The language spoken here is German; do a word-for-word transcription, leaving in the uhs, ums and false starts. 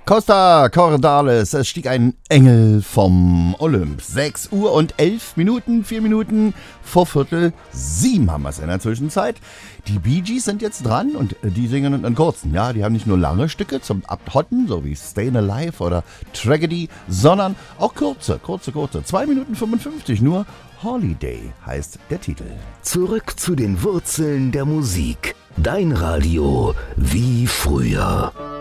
Costa Cordalis, es stieg ein Engel vom Olymp. sechs Uhr und elf Minuten, vier Minuten vor Viertel sieben haben wir es in der Zwischenzeit. Die Bee Gees sind jetzt dran und die singen in kurzen. Ja, die haben nicht nur lange Stücke zum Abhotten, so wie Stayin' Alive oder Tragedy, sondern auch kurze, kurze, kurze. zwei Minuten fünfundfünfzig nur. Holiday heißt der Titel. Zurück zu den Wurzeln der Musik. Dein Radio wie früher.